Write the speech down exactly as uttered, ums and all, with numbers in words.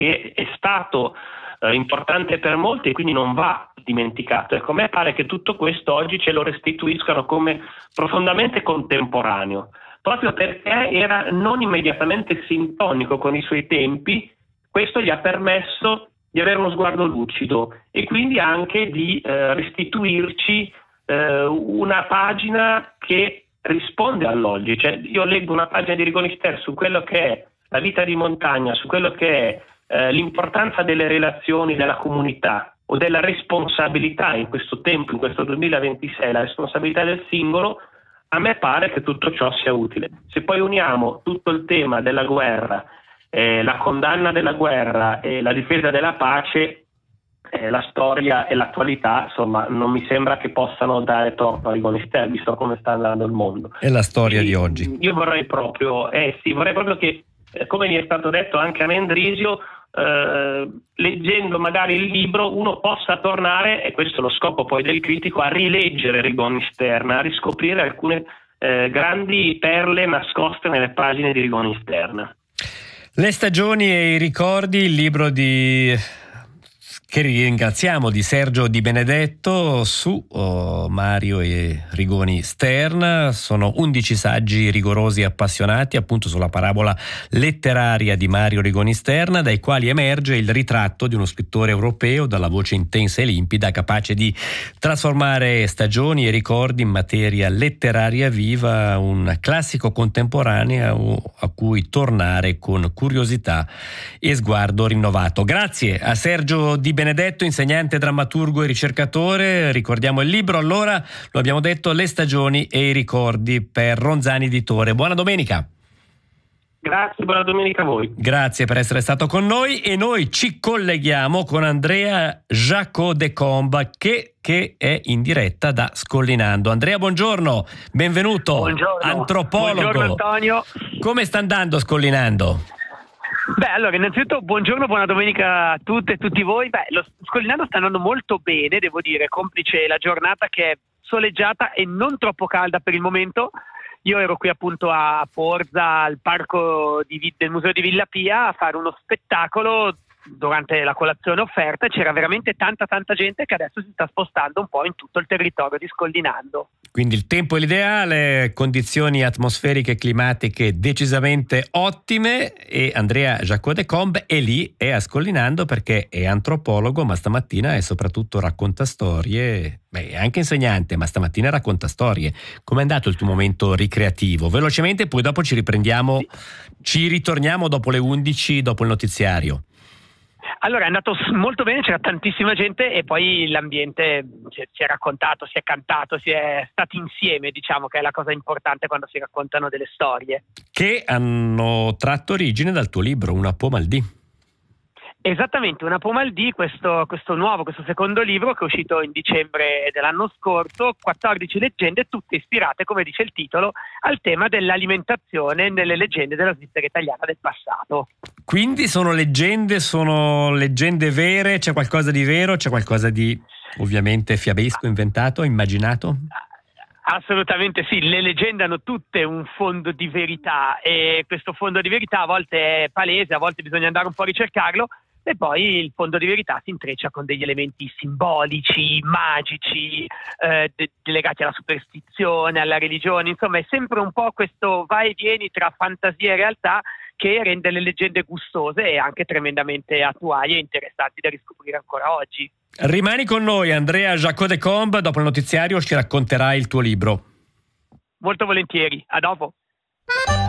che è stato eh, importante per molti e quindi non va dimenticato. Ecco, a me pare che tutto questo oggi ce lo restituiscano come profondamente contemporaneo, proprio perché era non immediatamente sintonico con i suoi tempi. Questo gli ha permesso di avere uno sguardo lucido e quindi anche di eh, restituirci eh, una pagina che risponde all'oggi. Cioè, io leggo una pagina di Rigoni Ster su quello che è la vita di montagna, su quello che è eh, l'importanza delle relazioni, della comunità o della responsabilità in questo tempo, in questo duemilaventisei, la responsabilità del singolo. A me pare che tutto ciò sia utile. Se poi uniamo tutto il tema della guerra, eh, la condanna della guerra e la difesa della pace, eh, la storia e l'attualità, insomma, non mi sembra che possano dare torto a Rigoni Ster, visto come sta andando il mondo. È la storia Quindi, di oggi. Io vorrei proprio, eh sì, vorrei proprio che, eh, come mi è stato detto anche a Mendrisio, eh, leggendo magari il libro uno possa tornare, e questo è lo scopo poi del critico, a rileggere Rigoni Ster, a riscoprire alcune eh, grandi perle nascoste nelle pagine di Rigoni Ster. Le stagioni e i ricordi, il libro di che ringraziamo di Sergio Di Benedetto su oh, Mario e Rigoni Stern. Sono undici saggi rigorosi e appassionati appunto sulla parabola letteraria di Mario Rigoni Stern, dai quali emerge il ritratto di uno scrittore europeo dalla voce intensa e limpida, capace di trasformare stagioni e ricordi in materia letteraria viva, un classico contemporaneo a cui tornare con curiosità e sguardo rinnovato. Grazie a Sergio Di Benedetto, insegnante, drammaturgo e ricercatore. Ricordiamo il libro, allora, lo abbiamo detto, Le stagioni e i ricordi, per Ronzani Editore. Buona domenica. Grazie, buona domenica a voi. Grazie per essere stato con noi, e noi ci colleghiamo con Andrea Jacot-Decombe che, che è in diretta da Scollinando. Andrea, buongiorno, benvenuto. Buongiorno. Antropologo. Buongiorno Antonio. Come sta andando Scollinando? Beh, allora, innanzitutto buongiorno, buona domenica a tutte e tutti voi. Beh, lo Scollinando sta andando molto bene, devo dire, complice la giornata che è soleggiata e non troppo calda per il momento. Io ero qui appunto a Porza, al parco di, del Museo di Villa Pia, a fare uno spettacolo durante la colazione offerta, e c'era veramente tanta tanta gente che adesso si sta spostando un po' in tutto il territorio di Scollinando. Quindi il tempo è l'ideale, condizioni atmosferiche e climatiche decisamente ottime, e Andrea Jacot-Decombe è lì, è a Scollinando perché è antropologo, ma stamattina è soprattutto racconta storie, beh, è anche insegnante, ma stamattina racconta storie. Com'è andato il tuo momento ricreativo? Velocemente, poi dopo ci riprendiamo, ci ritorniamo dopo le undici, dopo il notiziario. Allora, è andato molto bene, c'era tantissima gente e poi l'ambiente si è, si è raccontato, si è cantato, si è stati insieme, diciamo, che è la cosa importante quando si raccontano delle storie. Che hanno tratto origine dal tuo libro, Una Pomaldì. Esattamente, Una Pomaldì, questo, questo nuovo, questo secondo libro che è uscito in dicembre dell'anno scorso, quattordici leggende, tutte ispirate, come dice il titolo, al tema dell'alimentazione nelle leggende della Svizzera italiana del passato. Quindi sono leggende, sono leggende vere, c'è qualcosa di vero, c'è qualcosa di ovviamente fiabesco, inventato, immaginato? Assolutamente sì, le leggende hanno tutte un fondo di verità, e questo fondo di verità a volte è palese, a volte bisogna andare un po' a ricercarlo, e poi il fondo di verità si intreccia con degli elementi simbolici, magici, eh, de- legati alla superstizione, alla religione. Insomma, è sempre un po' questo va e vieni tra fantasia e realtà che rende le leggende gustose e anche tremendamente attuali e interessanti da riscoprire ancora oggi. Rimani con noi, Andrea Jacot-Decombe, dopo il notiziario ci racconterai il tuo libro. Molto volentieri, a dopo.